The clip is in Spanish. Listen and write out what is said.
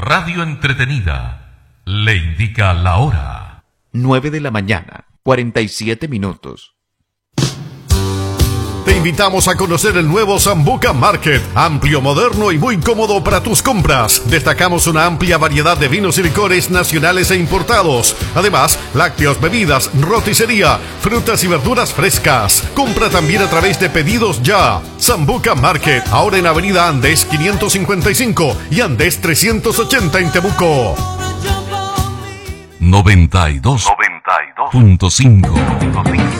radio entretenida, le indica la hora. 9 de la mañana, 47 minutos. Te invitamos a conocer el nuevo Sambuca Market, amplio, moderno y muy cómodo para tus compras. Destacamos una amplia variedad de vinos y licores nacionales e importados. Además, lácteos, bebidas, roticería, frutas y verduras frescas. Compra también a través de Pedidos Ya. Sambuca Market, ahora en Avenida Andes 555 y Andes 380 en Temuco. 92.5